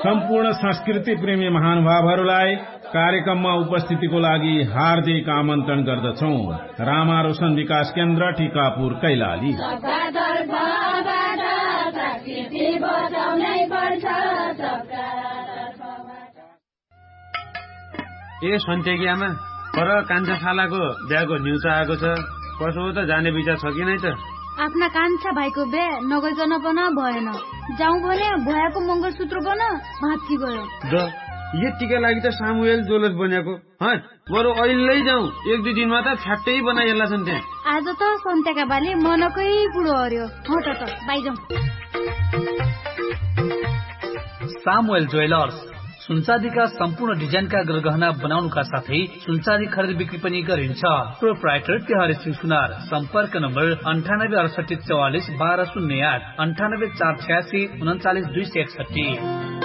सम्पूर्ण संस्कृति प्रेमी महानुभावहरूलाई कार्यक्रममा उपस्थितिको लागि हार्दिक आमन्त्रण गर्दछौं। रामा रोशन विकास केन्द्र, टिकापुर, कैलाली। ए सन्तेकीआमा, पर कान्छा खालाको बिहाको न्युज आएको छ। कसो हो त, जाने विचार छ कि नै त? आफ्ना कान्छा भाइको बिहे नगइकन पनि भएन। जाउँ भने भयाको मंगलसूत्र बन भाँची गयो। यतिका लागि त सामुएल जोलस बनेको। बरु अहिले जाउँ, 1-2 दिनमा त फ्याट्टै बनाइएला छन् त्यहाँ। आज त सन्तेका बाले मनकै पुरो हर्यो। हट त बाइ जाउँ। सामुएल ज्वेलर्स सुनचाँदीका सम्पूर्ण डिजाइनका गहना बनाउनुका साथै सुनचाँदी खरिद बिक्री पनि गरिन्छ। प्रोप्राइटर तिहारी सिंह सुनार। सम्पर्क नम्बर 9868441208, 9848869261।